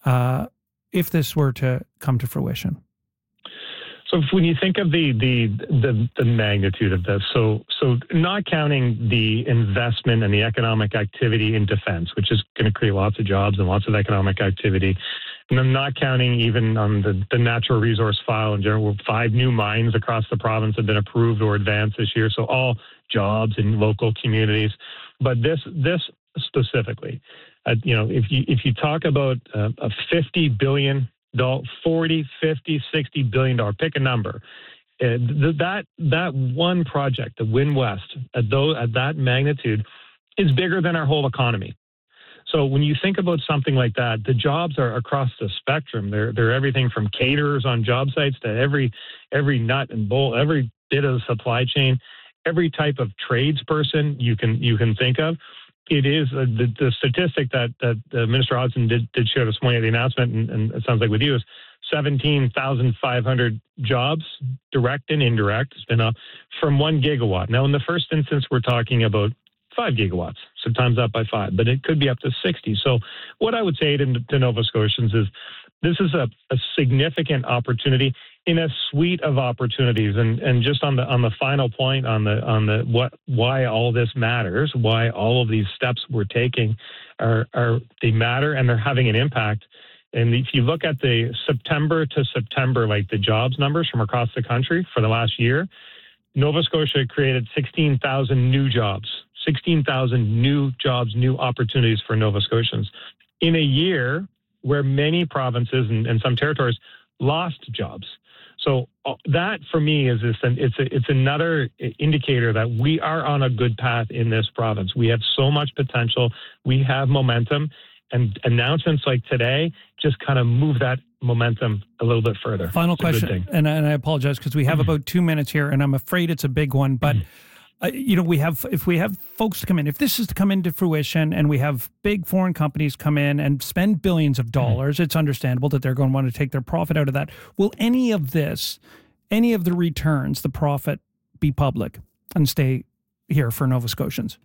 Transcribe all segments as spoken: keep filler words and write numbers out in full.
uh, if this were to come to fruition? So when you think of the, the the the magnitude of this, so so not counting the investment and the economic activity in defense, which is going to create lots of jobs and lots of economic activity, and I'm not counting even on the, the natural resource file in general. Five new mines across the province have been approved or advanced this year, so all jobs in local communities. But this this specifically, uh, you know, if you if you talk about uh, a fifty billion forty, fifty, sixty billion dollar, pick a number. Uh, th- that that one project, the Wind West, at, those, at that magnitude, is bigger than our whole economy. So when you think about something like that, the jobs are across the spectrum. They're they're everything from caterers on job sites to every every nut and bolt, every bit of the supply chain, every type of tradesperson you can you can think of. It is uh, the, the statistic that, that uh, Minister Hodgson did, did share this morning at the announcement, and, and it sounds like with you, is seventeen thousand five hundred jobs, direct and indirect, spin up from one gigawatt. Now, in the first instance, we're talking about five gigawatts, so times that by five, but it could be up to sixty. So what I would say to, to Nova Scotians is this is a, a significant opportunity in a suite of opportunities. And, and just on the on the final point on the on the what why all this matters, why all of these steps we're taking are are they matter and they're having an impact. And if you look at the September to September, like the jobs numbers from across the country for the last year, Nova Scotia created sixteen thousand new jobs, sixteen thousand new jobs, new opportunities for Nova Scotians in a year where many provinces and, and some territories lost jobs. So uh, that for me is this, and it's a, it's another indicator that we are on a good path in this province. We have so much potential. We have momentum, and announcements like today just kind of move that momentum a little bit further. Final it's question, and, and I apologize because we have mm-hmm. about two minutes here, and I'm afraid it's a big one, but mm-hmm. Uh, you know, we have, if we have folks to come in, if this is to come into fruition and we have big foreign companies come in and spend billions of dollars, mm-hmm. it's understandable that they're going to want to take their profit out of that. Will any of this, any of the returns, the profit, be public and stay here for Nova Scotians?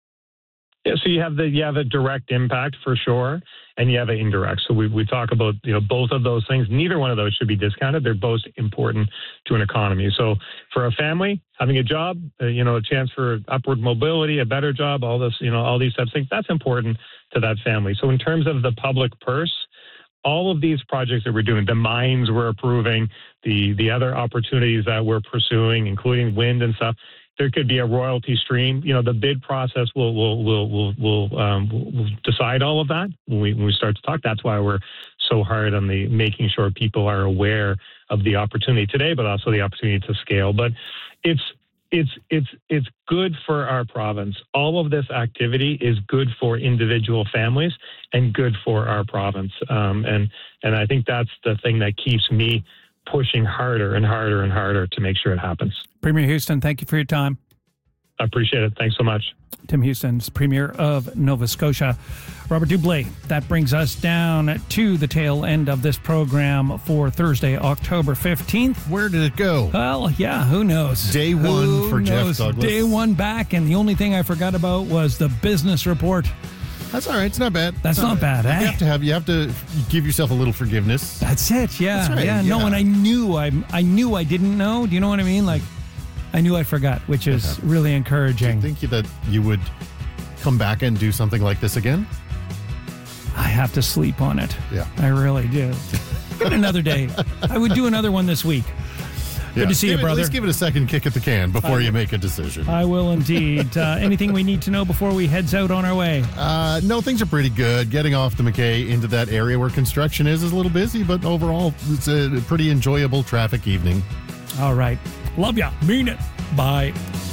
Yeah, so you have the you have a direct impact for sure, and you have an indirect. So we we talk about you know both of those things. Neither one of those should be discounted. They're both important to an economy. So for a family, having a job, uh, you know, a chance for upward mobility, a better job, all this, you know, all these types of things, that's important to that family. So in terms of the public purse, all of these projects that we're doing, the mines we're approving, the the other opportunities that we're pursuing, including wind and stuff. There could be a royalty stream. You know, the bid process will will will will will, um, will decide all of that when we when we start to talk. That's why we're so hard on the making sure people are aware of the opportunity today, but also the opportunity to scale. But it's it's it's it's good for our province. All of this activity is good for individual families and good for our province. Um, and and I think that's the thing that keeps me pushing harder and harder and harder to make sure it happens. Premier Houston, thank you for your time. I appreciate it. Thanks so much. Tim Houston's Premier of Nova Scotia. Robert Dublé, that brings us down to the tail end of this program for Thursday, October fifteenth. Where did it go? Well, yeah, who knows? Day one who for knows? Jeff Douglas. Day one back, and the only thing I forgot about was the business report. That's all right. It's not bad. That's not, not bad, bad eh? You have to have. You have to give yourself a little forgiveness. That's it. Yeah, That's right, yeah. yeah. No, and I knew I, I knew I didn't know. Do you know what I mean? Like, I knew I forgot, which is okay. really encouraging. Do you think that you would come back and do something like this again? I have to sleep on it. Yeah, I really do. Give it another day. I would do another one this week. Good yeah. to see give you, it, brother. At least give it a second kick at the can before you make a decision. I will indeed. uh, anything we need to know before we heads out on our way? Uh, no, things are pretty good. Getting off the McKay into that area where construction is is a little busy, but overall, it's a pretty enjoyable traffic evening. All right. Love ya. Mean it. Bye.